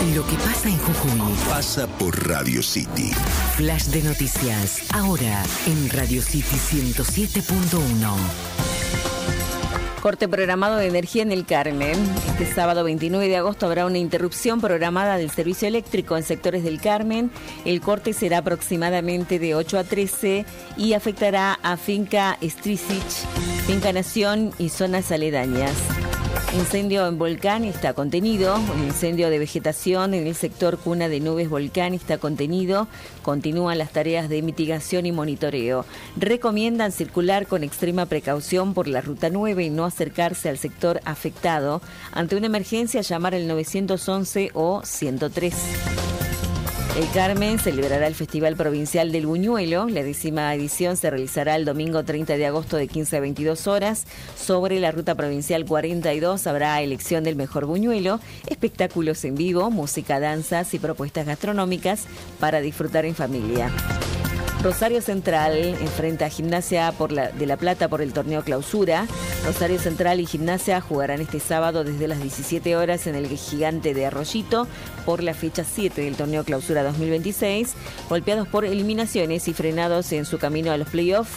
Lo que pasa en Jujuy pasa por Radio City. Flash de noticias, ahora en Radio City 107.1. Corte programado de energía en el Carmen. Este sábado 29 de agosto habrá una interrupción programada del servicio eléctrico en sectores del Carmen. El corte será aproximadamente de 8 a 13 y afectará a Finca Strisich, Finca Nación y zonas aledañas. Incendio en volcán está contenido. Un incendio de vegetación en el sector Cuna de Nubes Volcán está contenido. Continúan las tareas de mitigación y monitoreo. Recomiendan circular con extrema precaución por la Ruta 9 y no acercarse al sector afectado. Ante una emergencia, llamar al 911 o 103. El Carmen celebrará el Festival Provincial del Buñuelo. La 10ª edición se realizará el domingo 30 de agosto de 15 a 22 horas. Sobre la Ruta Provincial 42 habrá elección del mejor buñuelo, espectáculos en vivo, música, danzas y propuestas gastronómicas para disfrutar en familia. Rosario Central enfrenta a Gimnasia de La Plata por el torneo Clausura. Rosario Central y Gimnasia jugarán este sábado desde las 17 horas en el Gigante de Arroyito por la fecha 7 del torneo Clausura 2026. Golpeados por eliminaciones y frenados en su camino a los playoffs,